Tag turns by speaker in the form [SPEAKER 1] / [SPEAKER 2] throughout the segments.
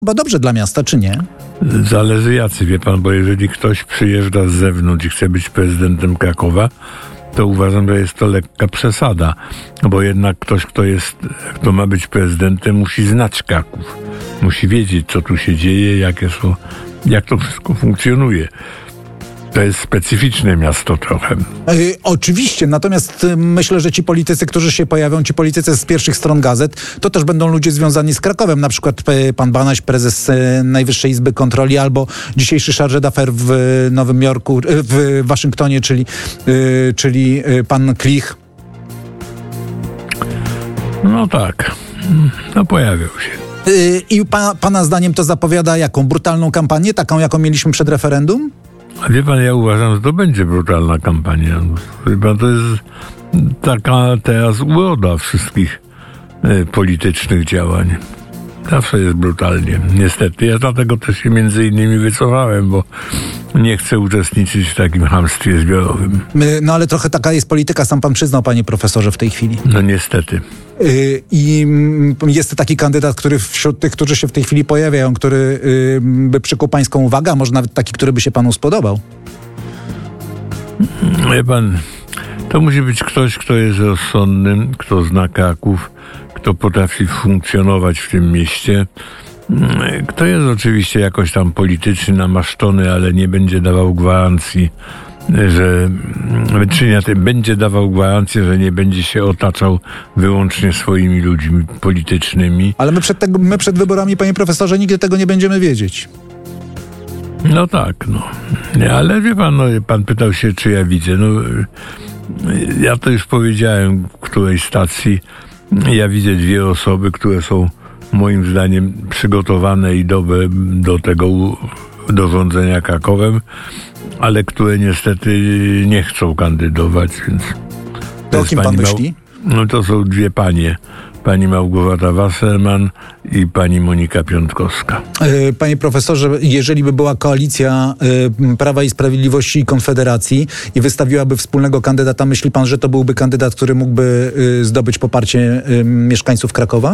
[SPEAKER 1] Bo dobrze dla miasta, czy nie?
[SPEAKER 2] Zależy jacy, wie pan, bo jeżeli ktoś przyjeżdża z zewnątrz i chce być prezydentem Krakowa, to uważam, że jest to lekka przesada, bo jednak ktoś, kto ma być prezydentem, musi znać Kraków. Musi wiedzieć, co tu się dzieje, jak to wszystko funkcjonuje. To jest specyficzne miasto trochę.
[SPEAKER 1] Oczywiście, natomiast myślę, że ci politycy, którzy się pojawią, ci politycy z pierwszych stron gazet, to też będą ludzie związani z Krakowem. Na przykład pan Banaś, prezes Najwyższej Izby Kontroli, albo dzisiejszy chargé d'affaires w Nowym Jorku, w Waszyngtonie, czyli pan Klich.
[SPEAKER 2] No tak, no pojawią się.
[SPEAKER 1] I pana zdaniem to zapowiada jaką? Brutalną kampanię? Taką, jaką mieliśmy przed referendum?
[SPEAKER 2] A wie pan, ja uważam, że to będzie brutalna kampania. Chyba to jest taka teraz uroda wszystkich politycznych działań. Zawsze jest brutalnie, niestety. Ja dlatego też się między innymi wycofałem, bo nie chcę uczestniczyć w takim chamstwie zbiorowym.
[SPEAKER 1] No ale trochę taka jest polityka, sam pan przyznał, panie profesorze, w tej chwili.
[SPEAKER 2] No niestety.
[SPEAKER 1] I jest taki kandydat, który wśród tych, którzy się w tej chwili pojawiają, który by przykuł pańską uwagę, a może nawet taki, który by się panu spodobał?
[SPEAKER 2] Wie pan, to musi być ktoś, kto jest rozsądny, kto zna Kraków, kto potrafi funkcjonować w tym mieście, kto jest oczywiście jakoś tam politycznie namaszczony, ale nie będzie dawał gwarancji, będzie dawał gwarancję, że nie będzie się otaczał wyłącznie swoimi ludźmi politycznymi.
[SPEAKER 1] Ale my przed wyborami, panie profesorze, nigdy tego nie będziemy wiedzieć.
[SPEAKER 2] No tak, no. Nie, ale wie pan, pan pytał się, czy ja widzę. No, ja to już powiedziałem w którejś stacji. Ja widzę dwie osoby, które są moim zdaniem przygotowane i dobre do rządzenia Krakowem, ale które niestety nie chcą kandydować. Więc
[SPEAKER 1] to o kim pan myśli?
[SPEAKER 2] No to są dwie panie. Pani Małgorzata Wasserman i pani Monika Piątkowska.
[SPEAKER 1] Panie profesorze, jeżeli by była koalicja Prawa i Sprawiedliwości i Konfederacji i wystawiłaby wspólnego kandydata, myśli pan, że to byłby kandydat, który mógłby zdobyć poparcie mieszkańców Krakowa?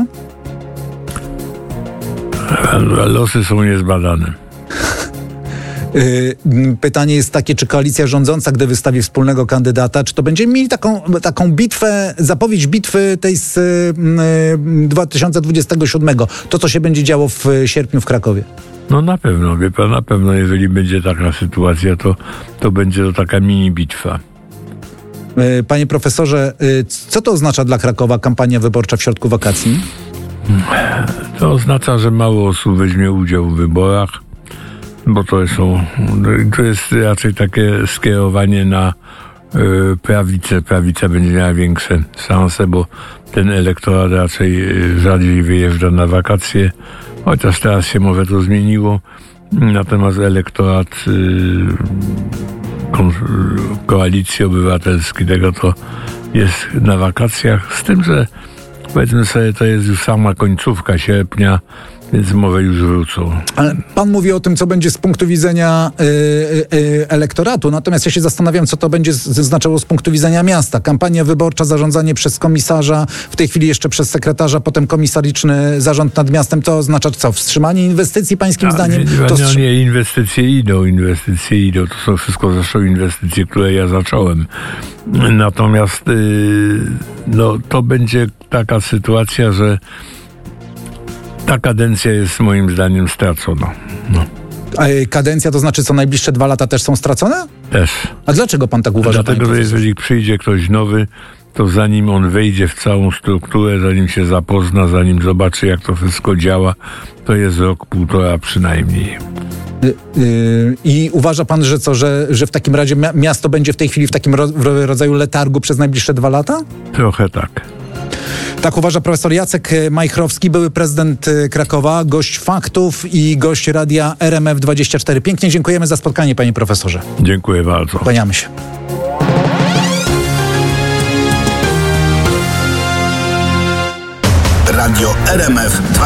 [SPEAKER 2] Losy są niezbadane.
[SPEAKER 1] Pytanie jest takie, czy koalicja rządząca, gdy wystawi wspólnego kandydata, czy to będziemy mieli taką bitwę, zapowiedź bitwy tej z 2027, to co się będzie działo w sierpniu w Krakowie?
[SPEAKER 2] No na pewno, wie pan, na pewno, jeżeli będzie taka sytuacja, to będzie to taka mini bitwa.
[SPEAKER 1] Panie profesorze, co to oznacza dla Krakowa kampania wyborcza w środku wakacji?
[SPEAKER 2] To oznacza, że mało osób weźmie udział w wyborach, bo to jest raczej takie skierowanie na prawicę. Prawica będzie miała większe szanse, bo ten elektorat raczej rzadziej wyjeżdża na wakacje, chociaż teraz się może to zmieniło. Natomiast elektorat Koalicji Obywatelskiej tego to jest na wakacjach, z tym, że powiedzmy sobie, to jest już sama końcówka sierpnia, więc może już wrócą.
[SPEAKER 1] Ale pan mówi o tym, co będzie z punktu widzenia elektoratu, natomiast ja się zastanawiam, co to będzie znaczyło z punktu widzenia miasta. Kampania wyborcza, zarządzanie przez komisarza, w tej chwili jeszcze przez sekretarza, potem komisaryczny zarząd nad miastem, to oznacza co? Wstrzymanie inwestycji pańskim zdaniem?
[SPEAKER 2] Nie, inwestycje idą. To są wszystko zresztą inwestycje, które ja zacząłem. Natomiast to będzie taka sytuacja, że ta kadencja jest moim zdaniem stracona. No.
[SPEAKER 1] A kadencja to znaczy co, najbliższe 2 lata też są stracone?
[SPEAKER 2] Też.
[SPEAKER 1] A dlaczego pan tak uważa?
[SPEAKER 2] Dlatego, że jeżeli przyjdzie ktoś nowy, to zanim on wejdzie w całą strukturę, zanim się zapozna, zanim zobaczy, jak to wszystko działa, to jest rok, 1,5 przynajmniej.
[SPEAKER 1] I uważa pan, że w takim razie miasto będzie w tej chwili w takim rodzaju letargu przez najbliższe 2 lata?
[SPEAKER 2] Trochę tak.
[SPEAKER 1] Tak uważa profesor Jacek Majchrowski, były prezydent Krakowa, gość Faktów i gość radia RMF24. Pięknie dziękujemy za spotkanie, panie profesorze.
[SPEAKER 2] Dziękuję bardzo.
[SPEAKER 1] Kłaniamy się.
[SPEAKER 3] Radio RMF24.